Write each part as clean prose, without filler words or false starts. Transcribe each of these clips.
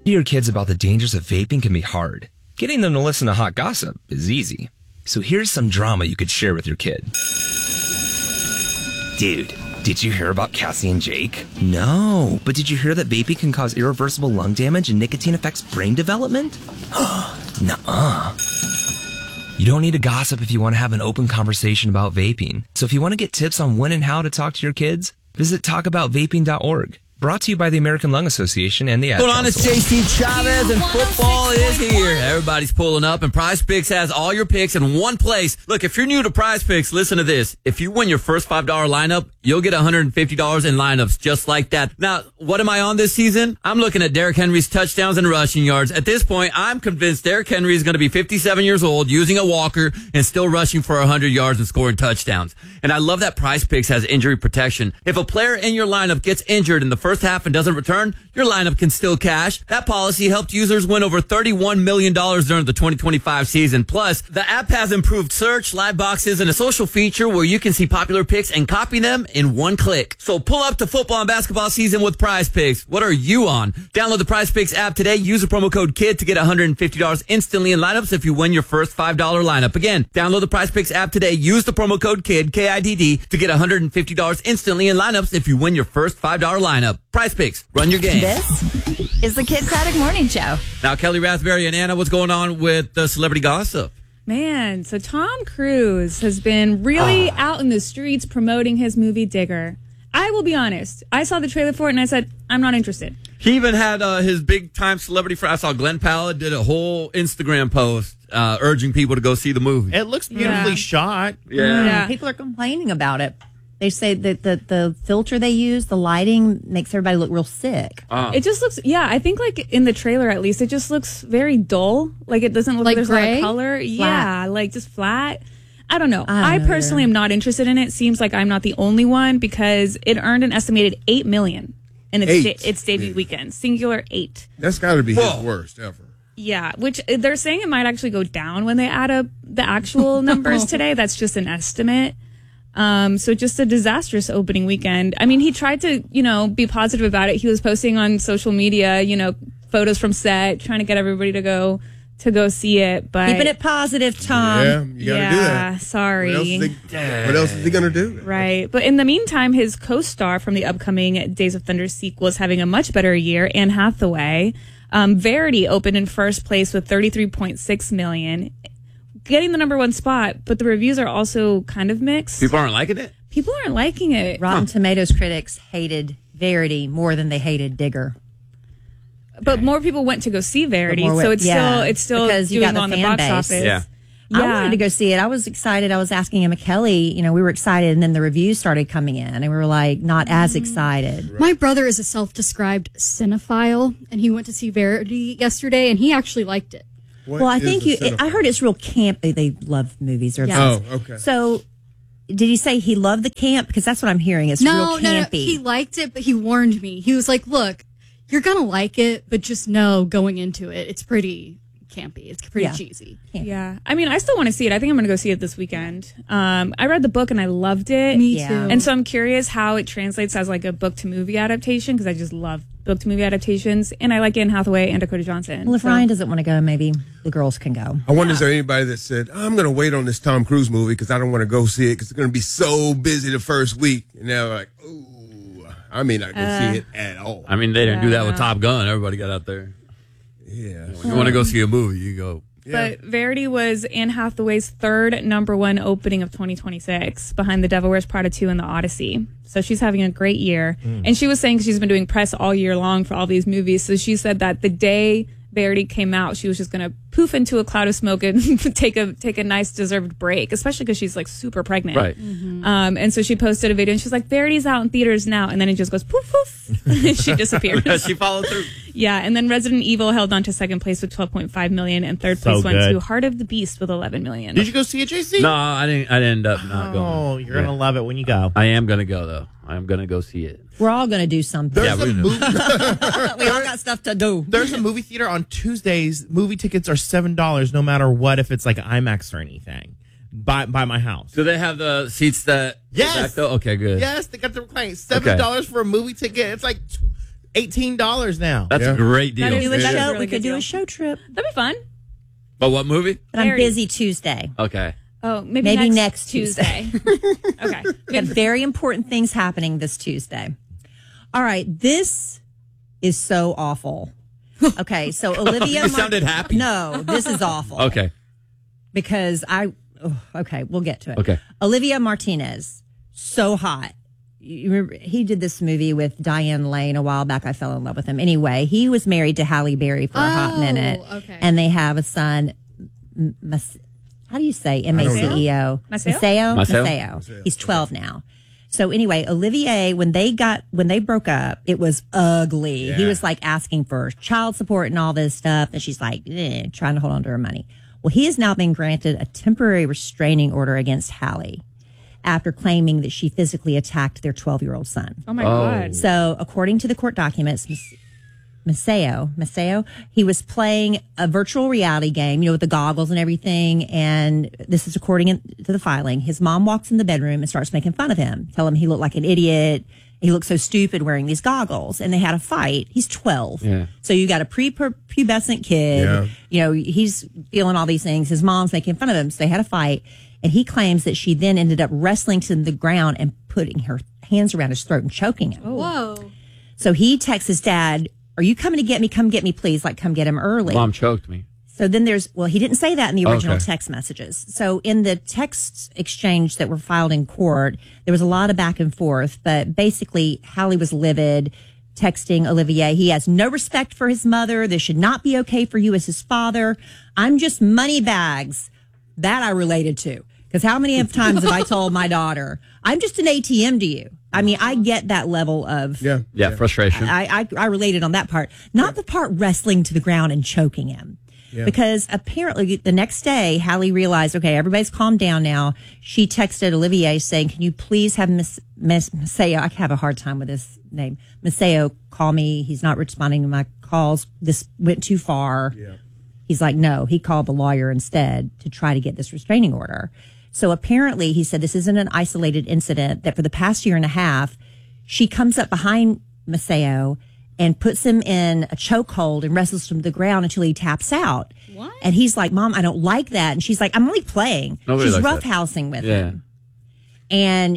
Your kids about the dangers of vaping can be hard. Getting them to listen to hot gossip is easy. So here's some drama you could share with your kid. Dude, did you hear about Cassie and Jake? No, but did you hear that vaping can cause irreversible lung damage and nicotine affects brain development? Nuh-uh. You don't need to gossip if you want to have an open conversation about vaping. So if you want to get tips on when and how to talk to your kids, visit talkaboutvaping.org. Brought to you by the American Lung Association and the Ad Hold on, it's Council. JC Chavez, and football is here. Everybody's pulling up, and Prize Picks has all your picks in one place. Look, if you're new to Prize Picks, listen to this. If you win your first $5 lineup, you'll get $150 in lineups just like that. Now, what am I on this season? I'm looking at Derrick Henry's touchdowns and rushing yards. At this point, I'm convinced Derrick Henry is going to be 57 years old, using a walker, and still rushing for 100 yards and scoring touchdowns. And I love that Prize Picks has injury protection. If a player in your lineup gets injured in the first half and doesn't return, your lineup can still cash. That policy helped users win over $31 million during the 2025 season. Plus, the app has improved search, live boxes, and a social feature where you can see popular picks and copy them in one click. So pull up to football and basketball season with Prize Picks. What are you on? Download the Prize Picks app today. Use the promo code KID to get $150 instantly in lineups if you win your first $5 lineup. Again, download the Prize Picks app today. Use the promo code KID, K-I-D-D, to get $150 instantly in lineups if you win your first $5 lineup. Prize Picks. Run your game. This is the Kidstatic Morning Show. Now, Kelly Raspberry and Anna, what's going on with the celebrity gossip? Man, so Tom Cruise has been really out in the streets promoting his movie Digger. I will be honest. I saw the trailer for it and I said, I'm not interested. He even had his big-time celebrity friend. I saw Glenn Powell did a whole Instagram post urging people to go see the movie. It looks beautifully shot. Yeah. People are complaining about it. They say that the filter they use, the lighting, makes everybody look real sick. It just looks, I think like in the trailer at least, it just looks very dull. Like it doesn't look like there's a lot of color. Flat. Yeah, like just flat. I don't know. I personally am not interested in it. Seems like I'm not the only one because it earned an estimated $8 million in its debut weekend. Singular 8. That's got to be his worst ever. Yeah, which they're saying it might actually go down when they add up the actual numbers today. That's just an estimate. So just a disastrous opening weekend. I mean, he tried to, be positive about it. He was posting on social media, photos from set, trying to get everybody to go see it. But keeping it positive, Tom. Yeah, you got to do that. Sorry. What else is he going to do? Right. But in the meantime, his co-star from the upcoming Days of Thunder sequel is having a much better year, Anne Hathaway. Verity opened in first place with $33.6 million. Getting the number one spot, but the reviews are also kind of mixed. People aren't liking it? People aren't liking it. Rotten Tomatoes critics hated Verity more than they hated Digger. But more people went to go see Verity, so it's still because you doing got the on the fan box base. office. Yeah. I wanted to go see it. I was excited. I was asking Emma Kelly, we were excited, and then the reviews started coming in, and we were like not as excited. Right. My brother is a self-described cinephile, and he went to see Verity yesterday, and he actually liked it. Well, I think I heard it's real campy. They love movies. Yeah. Oh, okay. So, did he say he loved the camp? Because that's what I'm hearing. It's real campy. No, he liked it, but he warned me. He was like, look, you're going to like it, but just know going into it, it's pretty campy. It's pretty cheesy. Campy. Yeah. I mean, I still want to see it. I think I'm going to go see it this weekend. I read the book and I loved it. Me too. And so I'm curious how it translates as like a book to movie adaptation because I just love book to movie adaptations. And I like Anne Hathaway and Dakota Johnson. Well, if Ryan doesn't want to go, maybe the girls can go. I wonder if there's anybody that said, I'm going to wait on this Tom Cruise movie because I don't want to go see it because it's going to be so busy the first week. And they're like, ooh, I may not go see it at all. I mean, they didn't do that with Top Gun. Everybody got out there. Yeah. When you want to go see a movie, you go. Yeah. But Verity was Anne Hathaway's third number one opening of 2026 behind The Devil Wears Prada 2 and The Odyssey. So she's having a great year. And she was saying she's been doing press all year long for all these movies. So she said that the day Verity came out, she was just going to poof into a cloud of smoke and take a nice deserved break, especially because she's like super pregnant. Right. And so she posted a video and she's like, Verity's out in theaters now. And then it just goes poof, poof. She disappeared. She followed through. Yeah. And then Resident Evil held on to second place with $12.5 million. And third place went to Heart of the Beast with $11 million. Did you go see it, JC? No, I didn't end up not going. Oh, you're going to love it when you go. I am going to go, though. I'm going to go see it. We're all going to do something. There's a movie. We all got stuff to do. There's a movie theater on Tuesdays. Movie tickets are $7 no matter what, if it's like IMAX or anything. By my house. Do they have the seats that... Yes. Okay, good. Yes, they got the reclining. $7 for a movie ticket. It's like $18 now. That's a great deal. That is- Do a that is show. a really We good could do deal. a show trip. That'd be fun. But what movie? But I'm Very. busy Tuesday. Okay. Oh, maybe Maybe next, next Tuesday. Okay. Got very important things happening this Tuesday. All right, this is so awful. Okay, so Olivia. You sounded happy. No, this is awful. Okay. Because okay, we'll get to it. Okay. Olivia Martinez, so hot. You remember he did this movie with Diane Lane a while back. I fell in love with him. Anyway, he was married to Halle Berry for a hot minute. Okay. And they have a son. How do you say Maceo? Maceo? Maceo. He's 12 now. So anyway, Olivier, when they broke up, it was ugly. He was like asking for child support and all this stuff. And she's like, trying to hold on to her money. Well, he has now been granted a temporary restraining order against Halle after claiming that she physically attacked their 12-year-old son. Oh my God. So according to the court documents, Maceo, he was playing a virtual reality game, with the goggles and everything. And this is according to the filing. His mom walks in the bedroom and starts making fun of him, tell him he looked like an idiot. He looked so stupid wearing these goggles. And they had a fight. He's 12. Yeah. So you got a prepubescent kid. He's feeling all these things. His mom's making fun of him. So they had a fight. And he claims that she then ended up wrestling to the ground and putting her hands around his throat and choking him. Whoa. So he texts his dad, "Are you coming to get me? Come get me, please. Like, come get him early." Mom choked me. So then he didn't say that in the original Okay. text messages. So in the text exchange that were filed in court, there was a lot of back and forth, but basically Halle was livid, texting Olivier, "He has no respect for his mother. This should not be okay for you as his father. I'm just money bags." That I related to. Because how many times have I told my daughter, "I'm just an ATM to you"? I mean, I get that level of Frustration. I related on that part, not the part wrestling to the ground and choking him. Because apparently the next day, Halle realized, okay, everybody's calmed down now. She texted Olivier saying, "Can you please have Miss Maceo," I have a hard time with his name, Maceo, call me. He's not responding to my calls. This went too far. Yeah. He's like, no, he called the lawyer instead to try to get this restraining order. So apparently he said this isn't an isolated incident, that for the past year and a half, she comes up behind Maceo and puts him in a chokehold and wrestles him to the ground until he taps out. What? And he's like, "Mom, I don't like that." And she's like, "I'm only playing." Nobody She's likes that. roughhousing with him. And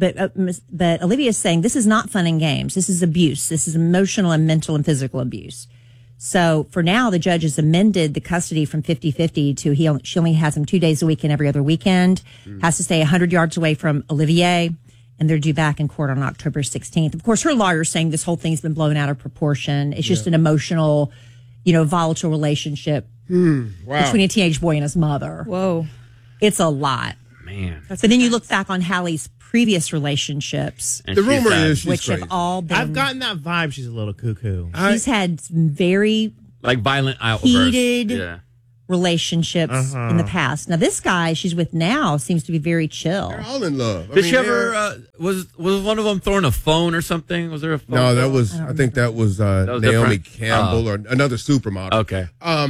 but Olivia's saying this is not fun and games. This is abuse. This is emotional and mental and physical abuse. So for now, the judge has amended the custody from 50-50 to she only has him 2 days a week and every other weekend, has to stay 100 yards away from Olivier, and they're due back in court on October 16th. Of course, her lawyer's saying this whole thing's been blown out of proportion. It's just an emotional, volatile relationship between a teenage boy and his mother. Whoa. It's a lot. Man. But then you look back on Halle's previous relationships, And The she's rumor sad. is she's which crazy. have all been. I've gotten that vibe. She's a little cuckoo. She's had some very like violent outbursts. heated Yeah. relationships in the past. Now, this guy she's with now seems to be very chill. They're all in love. Did she ever, was one of them throwing a phone or something? Was there a phone? No, that was. I think that was was Naomi different? Campbell or another supermodel. Okay.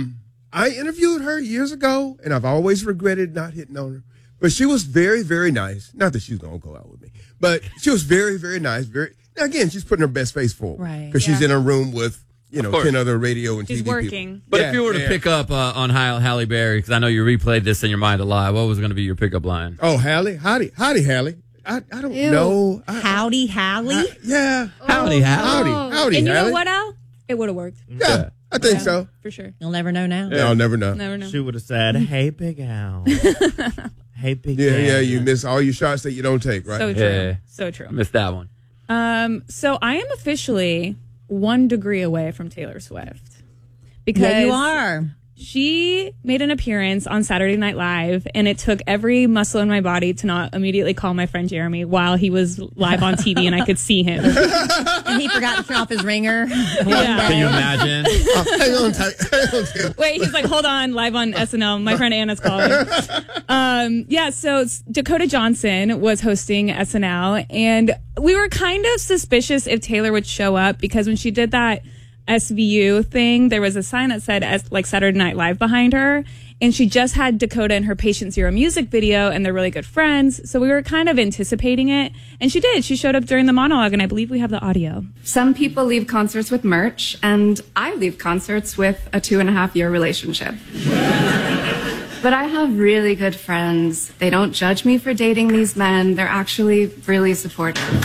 I interviewed her years ago, and I've always regretted not hitting on her. But she was very, very nice. Not that she's gonna go out with me, but she was very, very nice. Now, again, she's putting her best face forward, Right. Because she's in a room with course. 10 other radio and She's TV working. people. But Yeah, if you were to yeah. pick up on Halle Berry, because I know you replayed this in your mind a lot, what was going to be your pickup line? Oh, Halle, howdy, Halle. I don't Ew. know. Howdy, Hallie. Yeah, Howdy, howdy. And you know Halle. what, Al? It would have worked. Yeah, I think so. For sure. You'll never know now. Yeah, I'll never know. Never know. She would have said, "Hey, Big Al." Hey, Big Yeah, Al. yeah, you miss all your shots that you don't take, right? So true. Yeah. So true. I missed that one. So I am officially 1 degree away from Taylor Swift. Because Yeah, you are. she made an appearance on Saturday Night Live, and it took every muscle in my body to not immediately call my friend Jeremy while he was live on TV and I could see him. And he forgot to turn off his ringer. Yeah. Can you imagine? Hang on tight. Wait, he's like, hold on, live on SNL. My friend Anna's calling. So Dakota Johnson was hosting SNL, and we were kind of suspicious if Taylor would show up because when she did that SVU thing, there was a sign that said like Saturday Night Live behind her. And she just had Dakota in her Patient Zero music video, and they're really good friends. So we were kind of anticipating it. And she did. She showed up during the monologue, and I believe we have the audio. Some people leave concerts with merch, and I leave concerts with a 2.5-year relationship. But I have really good friends. They don't judge me for dating these men. They're actually really supportive. Ladies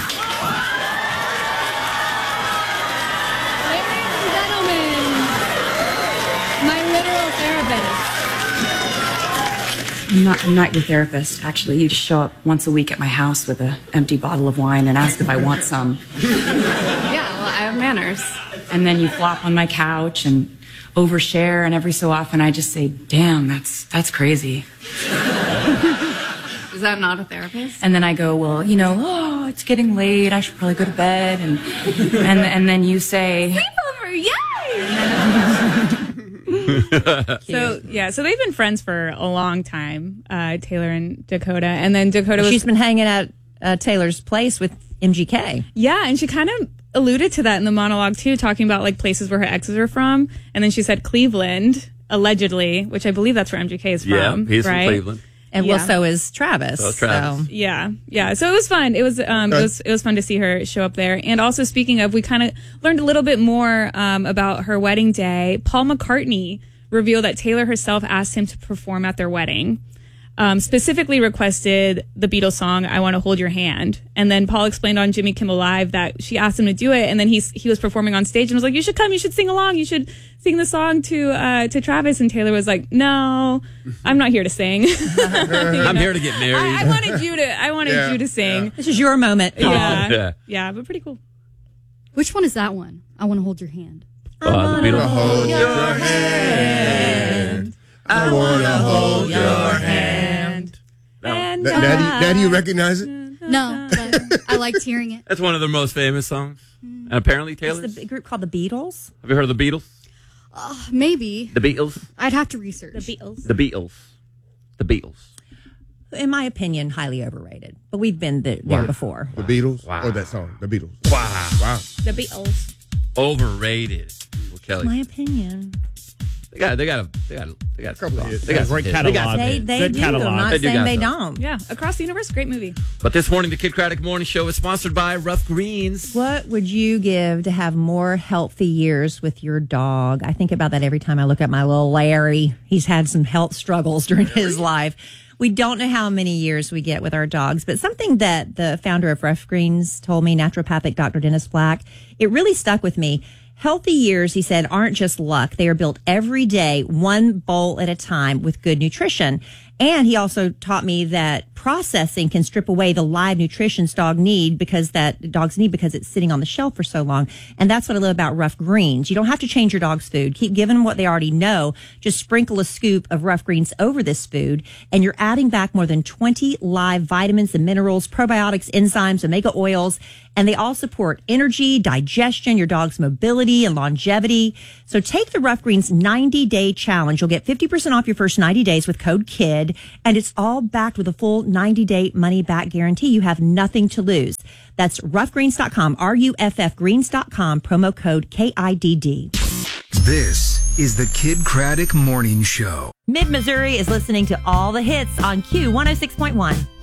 and gentlemen, my literal therapist. I'm not your therapist. Actually, you just show up once a week at my house with an empty bottle of wine and ask if I want some. Yeah, well, I have manners. And then you flop on my couch and overshare, and every so often I just say, damn, that's crazy. Is that not a therapist? And then I go, well, oh, it's getting late, I should probably go to bed. And then you say, Sleepover, yay! So they've been friends for a long time, Taylor and Dakota. And then Dakota She's been hanging out at Taylor's place with MGK. Yeah, and she kind of alluded to that in the monologue too, talking about like places where her exes are from. And then she said Cleveland, allegedly, which I believe that's where MGK is from. Yeah, he's right? from Cleveland. And well, so is Travis. So is Travis. Yeah. So it was fun. It was fun to see her show up there. And also, speaking of, we kind of learned a little bit more about her wedding day. Paul McCartney revealed that Taylor herself asked him to perform at their wedding. Specifically requested the Beatles song "I Want to Hold Your Hand," and then Paul explained on Jimmy Kimmel Live that she asked him to do it, and then he was performing on stage and was like, "You should come, you should sing along, you should sing the song to Travis." And Taylor was like, "No, I'm not here to sing. I'm here to get married." I wanted you to sing. This is your moment, Paul. Yeah, but pretty cool. Which one is that one? I want to hold your hand. The Beatles. Hold your hand. I want to hold your hand. Now do you recognize it? No, but I liked hearing it. That's one of their most famous songs. And apparently Taylor's. It's the group called the Beatles. Have you heard of the Beatles? Maybe. The Beatles? I'd have to research. The Beatles. In my opinion, highly overrated. But we've been there before. The Beatles? Wow. Or that song? The Beatles. Wow. The Beatles. Overrated. Well, Kelly. My opinion. They got a couple of hits. They got great catalog. They Good do. catalog. I'm not They do saying got they some. don't. Yeah, Across the Universe, great movie. But this morning, the Kid Craddock Morning Show is sponsored by Rough Greens. What would you give to have more healthy years with your dog? I think about that every time I look at my little Larry. He's had some health struggles during his life. We don't know how many years we get with our dogs, but something that the founder of Rough Greens told me, naturopathic Dr. Dennis Black, it really stuck with me. Healthy years, he said, aren't just luck. They are built every day, one bowl at a time with good nutrition. And he also taught me that processing can strip away the live nutrition dogs need because it's sitting on the shelf for so long. And that's what I love about Rough Greens. You don't have to change your dog's food. Keep giving them what they already know. Just sprinkle a scoop of Rough Greens over this food, and you're adding back more than 20 live vitamins and minerals, probiotics, enzymes, omega oils, and they all support energy, digestion, your dog's mobility and longevity. So take the Rough Greens 90-day challenge. You'll get 50% off your first 90 days with code KID, and it's all backed with a full 90-day money-back guarantee. You have nothing to lose. That's roughgreens.com, RUFFgreens.com, promo code KIDD. This is the Kid Craddock Morning Show. Mid-Missouri is listening to all the hits on Q106.1.